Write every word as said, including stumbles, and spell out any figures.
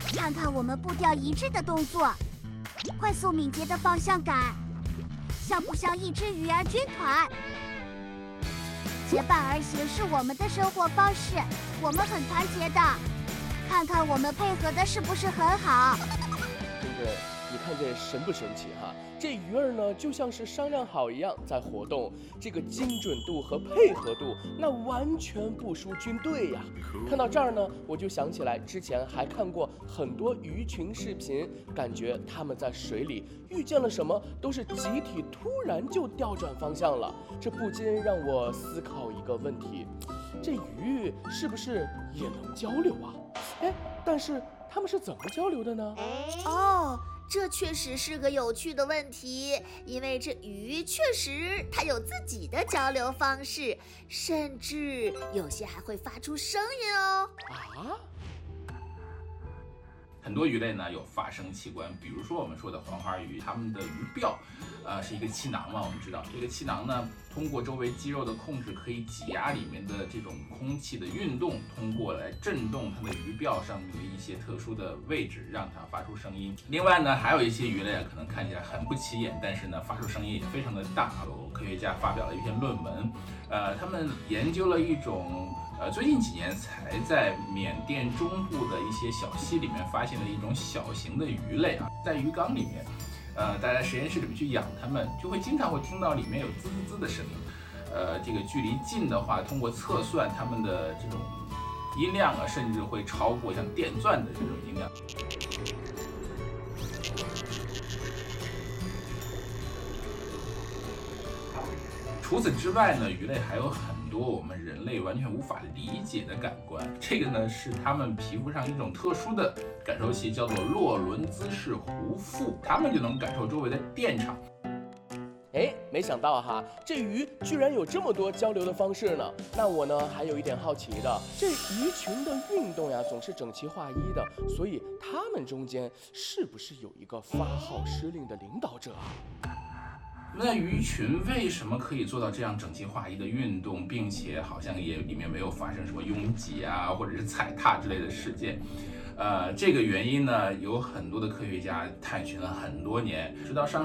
看看我们步调一致的动作，快速敏捷的方向感，像不像一支鱼儿军团？结伴而行是我们的生活方式，我们很团结的。看看我们配合的是不是很好？ 真的，你看这神不神奇哈？这鱼儿呢，就像是商量好一样在活动，这个精准度和配合度，那完全不输军队呀。看到这儿呢，我就想起来之前还看过很多鱼群视频，感觉他们在水里遇见了什么，都是集体突然就调转方向了。这不禁让我思考一个问题：这鱼是不是也能交流啊？哎，但是他们是怎么交流的呢？ 哦。这确实是个有趣的问题，因为这鱼确实它有自己的交流方式，甚至有些还会发出声音哦。 啊？ 很多鱼类呢有发声器官，比如说我们说的黄花鱼，它们的鱼鳔，呃，是一个气囊嘛。我们知道这个气囊呢，通过周围肌肉的控制，可以挤压里面的这种空气的运动，通过来震动它的鱼鳔上面的一些特殊的位置，让它发出声音。另外呢，还有一些鱼类可能看起来很不起眼，但是呢，发出声音也非常的大。有科学家发表了一篇论文，呃，他们研究了一种。呃，最近几年才在缅甸中部的一些小溪里面发现了一种小型的鱼类啊，在鱼缸里面，呃，大家实验室里面去养它们，就会经常会听到里面有滋滋滋的声音。呃，这个距离近的话，通过测算它们的这种音量啊，甚至会超过像电钻的这种音量。除此之外呢，鱼类还有很多我们人类完全无法理解的感官，这个呢是它们皮肤上一种特殊的感受器，叫做洛伦兹氏弧腹，它们就能感受周围的电场。 哎，没想到哈，这鱼居然有这么多交流的方式呢。那我呢还有一点好奇的，这鱼群的运动呀总是整齐划一的，所以它们中间是不是有一个发号施令的领导者啊？ 那鱼群为什么可以做到这样整齐划一的运动，并且好像也里面没有发生什么拥挤啊，或者是踩踏之类的事件？呃，这个原因呢，有很多的科学家探寻了很多年，直到上